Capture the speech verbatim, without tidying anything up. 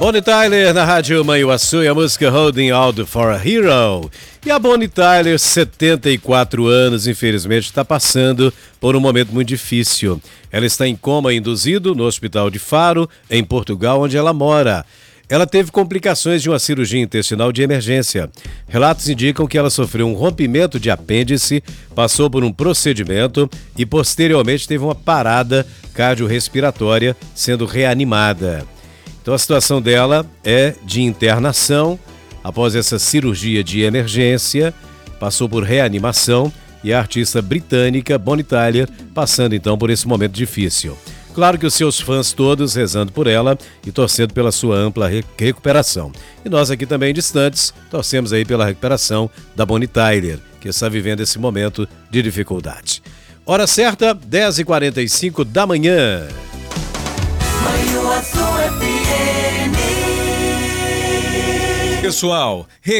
Bonnie Tyler na Rádio Manhuaçu e a música Holding Out for a Hero. E a Bonnie Tyler, setenta e quatro anos, infelizmente está passando por um momento muito difícil. Ela está em coma induzido no Hospital de Faro, em Portugal, onde ela mora. Ela teve complicações de uma cirurgia intestinal de emergência. Relatos indicam que ela sofreu um rompimento de apêndice, passou por um procedimento e posteriormente teve uma parada cardiorrespiratória, sendo reanimada. Então a situação dela é de internação após essa cirurgia de emergência, passou por reanimação e a artista britânica Bonnie Tyler passando então por esse momento difícil. Claro que os seus fãs todos rezando por ela e torcendo pela sua ampla recuperação. E nós aqui também distantes torcemos aí pela recuperação da Bonnie Tyler, que está vivendo esse momento de dificuldade. Hora certa, dez e quarenta e cinco da manhã. Pessoal,